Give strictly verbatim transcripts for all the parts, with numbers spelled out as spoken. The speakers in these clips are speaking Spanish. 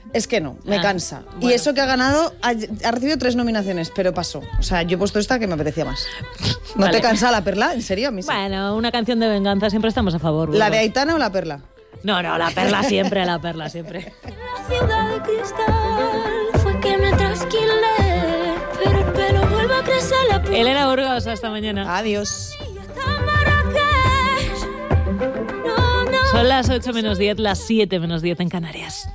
Es que no, me Ah, cansa. bueno. Y eso que ha ganado, ha, ha recibido tres nominaciones, pero pasó. O sea, yo he puesto esta que me apetecía más. ¿No Vale. te cansa La Perla? ¿En serio? A mí sí. Bueno, una canción de venganza, siempre estamos a favor. ¿La Burgos. de Aitana o La Perla? No, no, la perla siempre, la perla siempre. La ciudad de cristal fue que me trasquilé, pero el pelo vuelve a crecer la piel. Elena Burgos, hasta mañana. Adiós. Hasta Marrakech. No, no. Son las ocho menos diez, las siete menos diez en Canarias.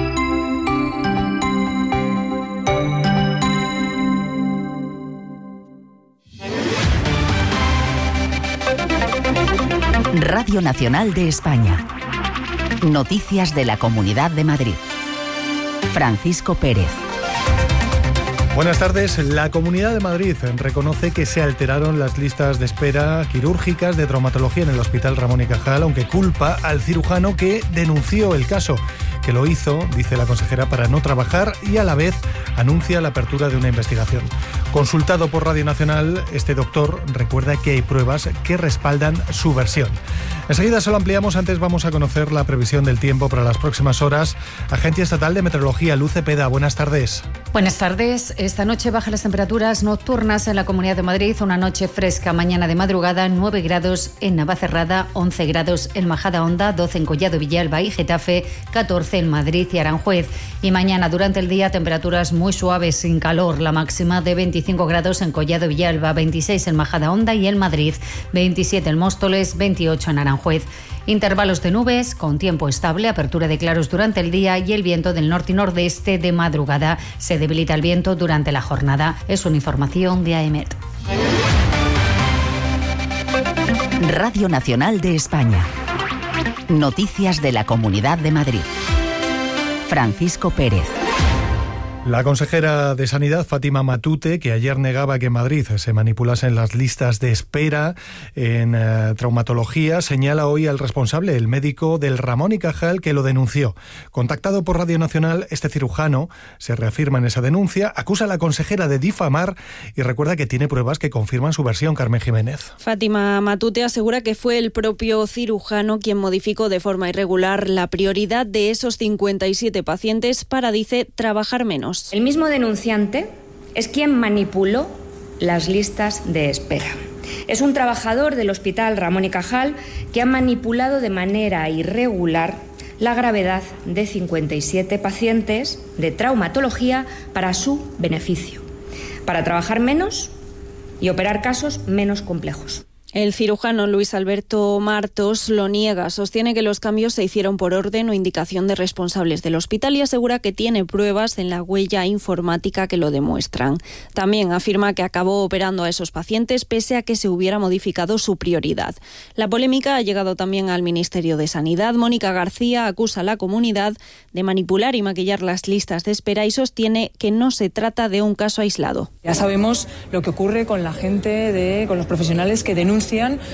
Radio Nacional de España. Noticias de la Comunidad de Madrid. Francisco Pérez. Buenas tardes. La Comunidad de Madrid reconoce que se alteraron las listas de espera quirúrgicas de traumatología en el Hospital Ramón y Cajal, aunque culpa al cirujano que denunció el caso, que lo hizo, dice la consejera, para no trabajar y a la vez anuncia la apertura de una investigación. Consultado por Radio Nacional, este doctor recuerda que hay pruebas que respaldan su versión. Enseguida se lo ampliamos, antes vamos a conocer la previsión del tiempo para las próximas horas. Agencia Estatal de Meteorología, Luz Cepeda, buenas tardes. Buenas tardes. Esta noche bajan las temperaturas nocturnas en la Comunidad de Madrid. Una noche fresca mañana de madrugada, nueve grados en Navacerrada, once grados en Majadahonda, doce en Collado Villalba y Getafe, catorce en Madrid y Aranjuez. Y mañana durante el día temperaturas muy suaves sin calor. La máxima de veinticinco grados en Collado Villalba, veintiséis en Majadahonda y en Madrid, veintisiete en Móstoles, veintiocho en Aranjuez. Intervalos de nubes con tiempo estable, apertura de claros durante el día y el viento del norte y nordeste de madrugada. Se debilita el viento durante la jornada. Es una información de AEMET. Radio Nacional de España. Noticias de la Comunidad de Madrid. Francisco Pérez. La consejera de Sanidad, Fátima Matute, que ayer negaba que en Madrid se manipulasen las listas de espera en eh, traumatología, señala hoy al responsable, el médico del Ramón y Cajal, que lo denunció. Contactado por Radio Nacional, este cirujano se reafirma en esa denuncia, acusa a la consejera de difamar y recuerda que tiene pruebas que confirman su versión. Carmen Jiménez. Fátima Matute asegura que fue el propio cirujano quien modificó de forma irregular la prioridad de esos cincuenta y siete pacientes para, dice, trabajar menos. El mismo denunciante es quien manipuló las listas de espera. Es un trabajador del Hospital Ramón y Cajal que ha manipulado de manera irregular la gravedad de cincuenta y siete pacientes de traumatología para su beneficio, para trabajar menos y operar casos menos complejos. El cirujano Luis Alberto Martos lo niega, sostiene que los cambios se hicieron por orden o indicación de responsables del hospital y asegura que tiene pruebas en la huella informática que lo demuestran. También afirma que acabó operando a esos pacientes pese a que se hubiera modificado su prioridad. La polémica ha llegado también al Ministerio de Sanidad. Mónica García acusa a la comunidad de manipular y maquillar las listas de espera y sostiene que no se trata de un caso aislado. Ya sabemos lo que ocurre con la gente, de, con los profesionales que denuncian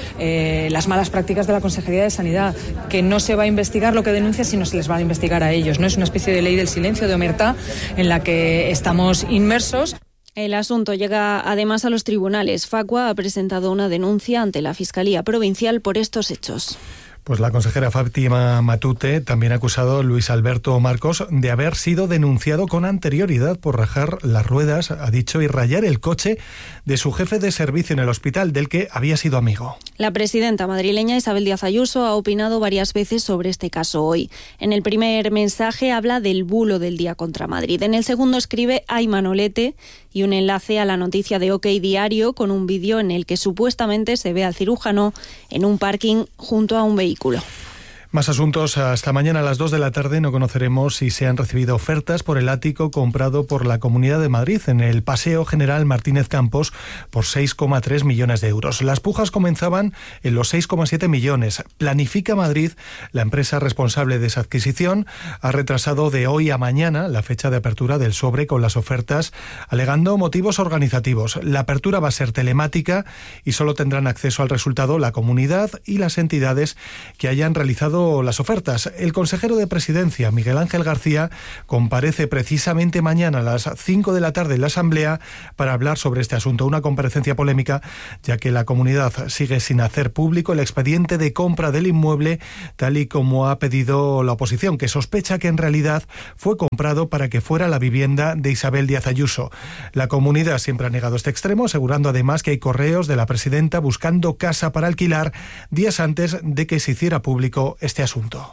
Eh, las malas prácticas de la Consejería de Sanidad, que no se va a investigar lo que denuncia, sino se les va a investigar a ellos. No es una especie de ley del silencio, de omertá, en la que estamos inmersos. El asunto llega además a los tribunales. Facua ha presentado una denuncia ante la Fiscalía Provincial por estos hechos. Pues la consejera Fátima Matute también ha acusado a Luis Alberto Marcos de haber sido denunciado con anterioridad por rajar las ruedas, ha dicho, y rayar el coche de su jefe de servicio en el hospital, del que había sido amigo. La presidenta madrileña Isabel Díaz Ayuso ha opinado varias veces sobre este caso hoy. En el primer mensaje habla del bulo del día contra Madrid. En el segundo escribe "Ay Manolete" y un enlace a la noticia de OK Diario con un vídeo en el que supuestamente se ve al cirujano en un parking junto a un vehículo. Más asuntos. Hasta mañana a las dos de la tarde no conoceremos si se han recibido ofertas por el ático comprado por la Comunidad de Madrid en el Paseo General Martínez Campos por seis coma tres millones de euros. Las pujas comenzaban en los seis coma siete millones. Planifica Madrid, la empresa responsable de esa adquisición, ha retrasado de hoy a mañana la fecha de apertura del sobre con las ofertas, alegando motivos organizativos. La apertura va a ser telemática y solo tendrán acceso al resultado la comunidad y las entidades que hayan realizado rechazado las ofertas. El consejero de Presidencia, Miguel Ángel García, comparece precisamente mañana a las cinco de la tarde en la Asamblea para hablar sobre este asunto. Una comparecencia polémica, ya que la comunidad sigue sin hacer público el expediente de compra del inmueble, tal y como ha pedido la oposición, que sospecha que en realidad fue comprado para que fuera la vivienda de Isabel Díaz Ayuso. La comunidad siempre ha negado este extremo, asegurando además que hay correos de la presidenta buscando casa para alquilar días antes de que se hiciera público este asunto.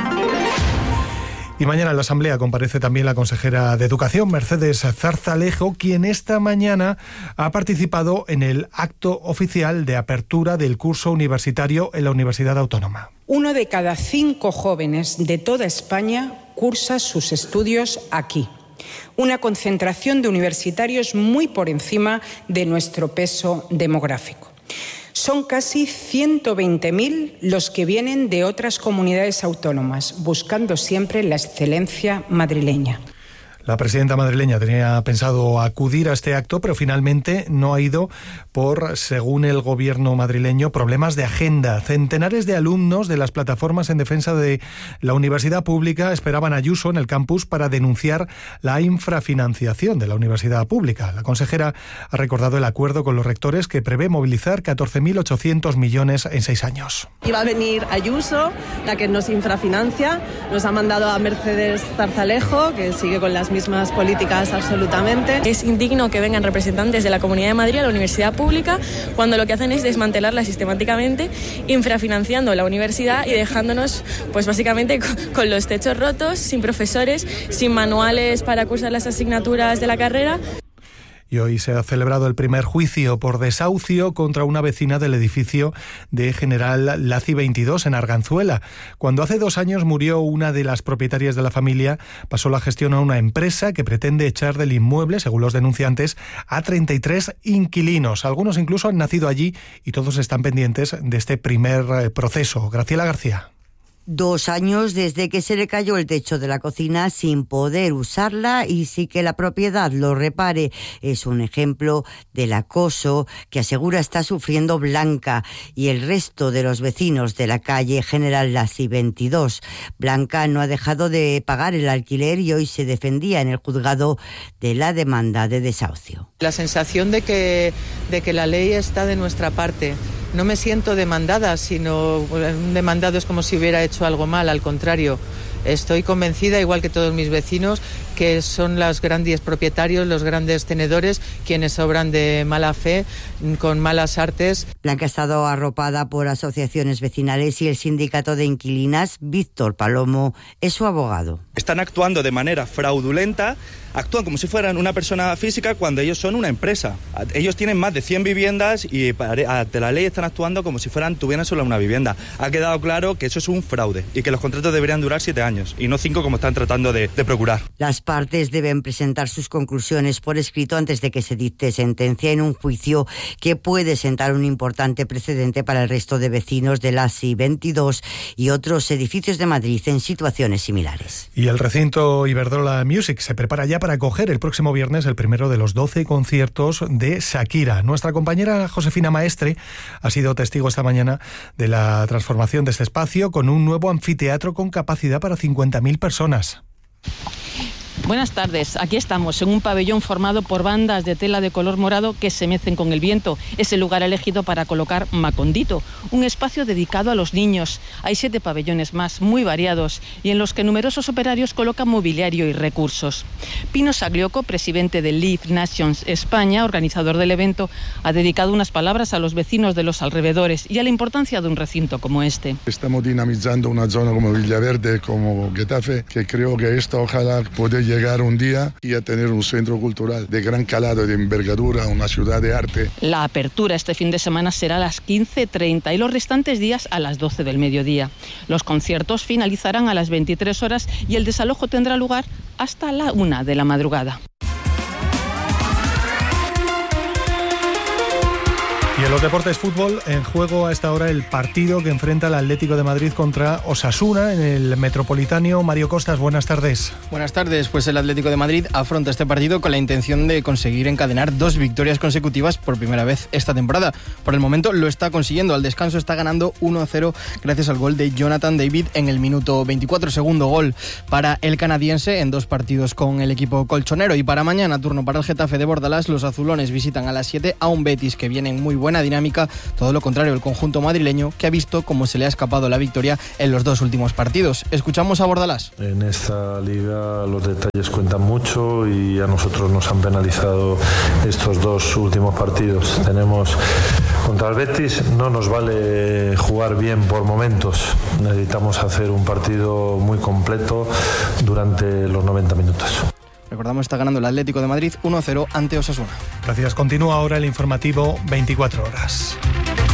Y mañana en la Asamblea comparece también la consejera de Educación, Mercedes Zarzalejo, quien esta mañana ha participado en el acto oficial de apertura del curso universitario en la Universidad Autónoma. Uno de cada cinco jóvenes de toda España cursa sus estudios aquí. Una concentración de universitarios muy por encima de nuestro peso demográfico. Son casi ciento veinte mil los que vienen de otras comunidades autónomas, buscando siempre la excelencia madrileña. La presidenta madrileña tenía pensado acudir a este acto, pero finalmente no ha ido por, según el gobierno madrileño, problemas de agenda. Centenares de alumnos de las plataformas en defensa de la universidad pública esperaban a Ayuso en el campus para denunciar la infrafinanciación de la universidad pública. La consejera ha recordado el acuerdo con los rectores que prevé movilizar catorce mil ochocientos millones en seis años. Iba a venir Ayuso, la que nos infrafinancia, nos ha mandado a Mercedes Zarzalejo, que sigue con las mismas políticas absolutamente. Es indigno que vengan representantes de la Comunidad de Madrid a la universidad pública cuando lo que hacen es desmantelarla sistemáticamente, infrafinanciando la universidad y dejándonos pues básicamente con, con los techos rotos, sin profesores, sin manuales para cursar las asignaturas de la carrera. Y hoy se ha celebrado el primer juicio por desahucio contra una vecina del edificio de General Laci veintidós en Arganzuela. Cuando hace dos años murió una de las propietarias de la familia, pasó la gestión a una empresa que pretende echar del inmueble, según los denunciantes, a treinta y tres inquilinos. Algunos incluso han nacido allí y todos están pendientes de este primer proceso. Graciela García. Dos años desde que se le cayó el techo de la cocina sin poder usarla y sin que la propiedad lo repare. Es un ejemplo del acoso que asegura está sufriendo Blanca y el resto de los vecinos de la calle General Laci veintidós. Blanca no ha dejado de pagar el alquiler y hoy se defendía en el juzgado de la demanda de desahucio. La sensación de que, de que la ley está de nuestra parte. No me siento demandada, sino un demandado es como si hubiera hecho algo mal, al contrario. Estoy convencida, igual que todos mis vecinos, que son los grandes propietarios, los grandes tenedores, quienes obran de mala fe, con malas artes. Blanca ha estado arropada por asociaciones vecinales y el sindicato de inquilinas, Víctor Palomo, es su abogado. Están actuando de manera fraudulenta, actúan como si fueran una persona física cuando ellos son una empresa. Ellos tienen más de cien viviendas y ante la ley están actuando como si fueran tuvieran solo una vivienda. Ha quedado claro que eso es un fraude y que los contratos deberían durar siete años y no cinco como están tratando de, de procurar. Las partes deben presentar sus conclusiones por escrito antes de que se dicte sentencia en un juicio que puede sentar un importante precedente para el resto de vecinos de Laci veintidós y otros edificios de Madrid en situaciones similares. Y el recinto Iberdrola Music se prepara ya para acoger el próximo viernes el primero de los doce conciertos de Shakira. Nuestra compañera Josefina Maestre ha sido testigo esta mañana de la transformación de este espacio con un nuevo anfiteatro con capacidad para cincuenta mil personas. Buenas tardes, aquí estamos en un pabellón formado por bandas de tela de color morado que se mecen con el viento. Es el lugar elegido para colocar Macondito, un espacio dedicado a los niños. Hay siete pabellones más, muy variados, y en los que numerosos operarios colocan mobiliario y recursos. Pino Saglioco, presidente de Live Nations España, organizador del evento, ha dedicado unas palabras a los vecinos de los alrededores y a la importancia de un recinto como este. Estamos dinamizando una zona como Villaverde, como Getafe, que creo que esto ojalá pueda llegar un día y a tener un centro cultural de gran calado, de envergadura, una ciudad de arte. La apertura este fin de semana será a las quince treinta y los restantes días a las doce del mediodía. Los conciertos finalizarán a las veintitrés horas y el desalojo tendrá lugar hasta la una de la madrugada. Y en los deportes fútbol, en juego a esta hora el partido que enfrenta el Atlético de Madrid contra Osasuna en el Metropolitano. Mario Costas, buenas tardes. Buenas tardes, pues el Atlético de Madrid afronta este partido con la intención de conseguir encadenar dos victorias consecutivas por primera vez esta temporada. Por el momento lo está consiguiendo, al descanso está ganando uno a cero gracias al gol de Jonathan David en el minuto veinticuatro, segundo gol para el canadiense en dos partidos con el equipo colchonero. Y para mañana, turno para el Getafe de Bordalás, los azulones visitan a las siete a un Betis que viene en muy buena dinámica, todo lo contrario el conjunto madrileño, que ha visto cómo se le ha escapado la victoria en los dos últimos partidos. Escuchamos a Bordalás. En esta liga los detalles cuentan mucho y a nosotros nos han penalizado estos dos últimos partidos. Tenemos contra el Betis, no nos vale jugar bien por momentos, necesitamos hacer un partido muy completo durante los noventa minutos. Recordamos, está ganando el Atlético de Madrid uno a cero ante Osasuna. Gracias. Continúa ahora el informativo veinticuatro horas.